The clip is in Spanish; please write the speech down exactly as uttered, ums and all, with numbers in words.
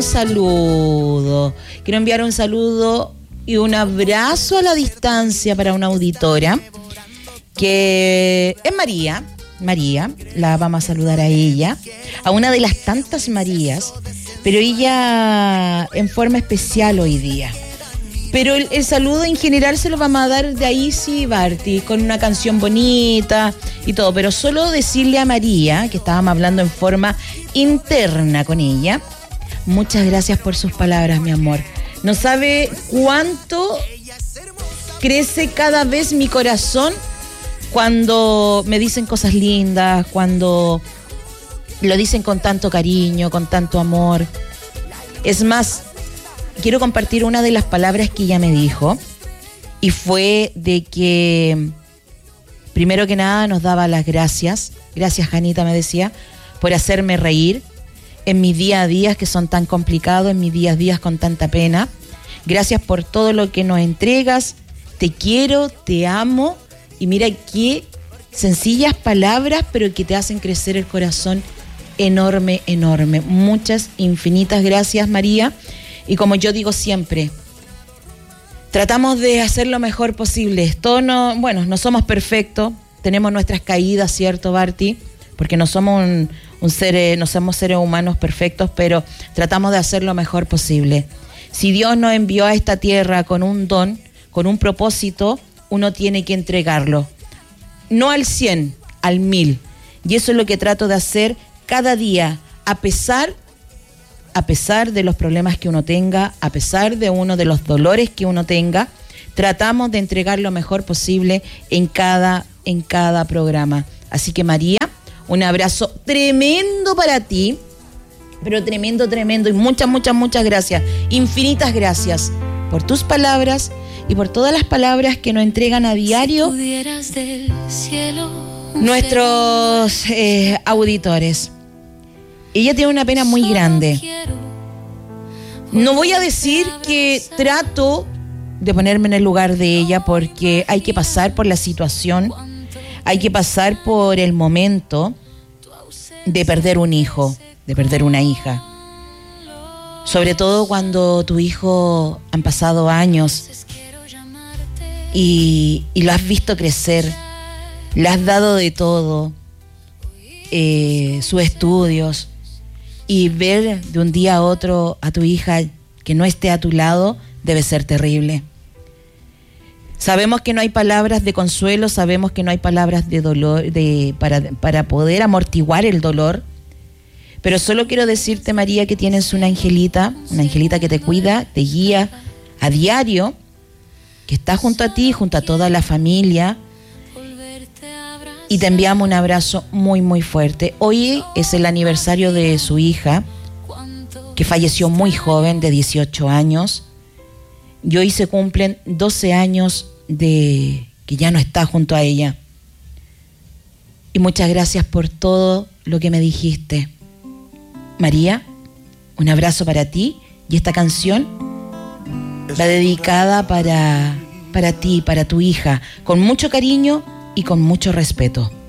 un saludo. Quiero enviar un saludo y un abrazo a la distancia para una auditora que es María. María, la vamos a saludar a ella, a una de las tantas Marías, pero ella en forma especial hoy día. Pero el, el saludo en general se lo vamos a dar de ahí, sí, Barty, con una canción bonita y todo, pero solo decirle a María, que estábamos hablando en forma interna con ella, muchas gracias por sus palabras, mi amor. No sabe cuánto crece cada vez mi corazón cuando me dicen cosas lindas, cuando lo dicen con tanto cariño, con tanto amor. Es más, quiero compartir una de las palabras que ella me dijo, y fue de que, primero que nada, nos daba las gracias. Gracias, Janita, me decía, por hacerme reír en mis día a día que son tan complicados, en mis días a días con tanta pena. Gracias por todo lo que nos entregas. Te quiero, te amo. Y mira qué sencillas palabras, pero que te hacen crecer el corazón enorme, enorme. Muchas, infinitas gracias, María. Y como yo digo siempre, tratamos de hacer lo mejor posible. Todo no, bueno, no somos perfectos, tenemos nuestras caídas, ¿cierto, Barty? Porque no somos un, un ser, no somos seres humanos perfectos, pero tratamos de hacer lo mejor posible. Si Dios nos envió a esta tierra con un don, con un propósito, uno tiene que entregarlo. No al cien, al mil. Y eso es lo que trato de hacer cada día, a pesar a pesar de los problemas que uno tenga, a pesar de uno de los dolores que uno tenga, tratamos de entregar lo mejor posible en cada, en cada programa. Así que, María, un abrazo tremendo para ti, pero tremendo, tremendo, y muchas, muchas, muchas gracias, infinitas gracias por tus palabras y por todas las palabras que nos entregan a diario nuestros eh, auditores. Ella tiene una pena muy grande. No voy a decir que trato de ponerme en el lugar de ella, porque hay que pasar por la situación, hay que pasar por el momento de perder un hijo, de perder una hija. Sobre todo cuando tu hijo han pasado años y, y lo has visto crecer, le has dado de todo, eh, sus estudios. Y ver de un día a otro a tu hija que no esté a tu lado debe ser terrible. Sabemos que no hay palabras de consuelo, sabemos que no hay palabras de dolor de, para, para poder amortiguar el dolor. Pero solo quiero decirte, María, que tienes una angelita, una angelita que te cuida, te guía a diario, que está junto a ti, junto a toda la familia. Y te enviamos un abrazo muy, muy fuerte. Hoy es el aniversario de su hija, que falleció muy joven, de dieciocho años. Y hoy se cumplen doce años de que ya no está junto a ella. Y muchas gracias por todo lo que me dijiste. María, un abrazo para ti. Y esta canción va dedicada para, para ti, para tu hija, con mucho cariño y con mucho respeto.